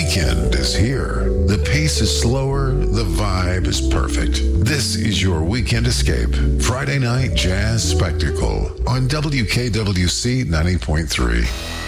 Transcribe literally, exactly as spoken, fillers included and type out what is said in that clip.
weekend is here. The pace is slower, the vibe is perfect. This is your weekend escape. Friday night jazz spectacle on W K W C ninety point three.